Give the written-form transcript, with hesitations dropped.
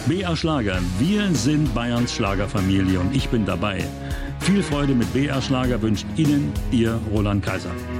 BR Schlager, wir sind Bayerns Schlagerfamilie und ich bin dabei. Viel Freude mit BR Schlager wünscht Ihnen Ihr Roland Kaiser.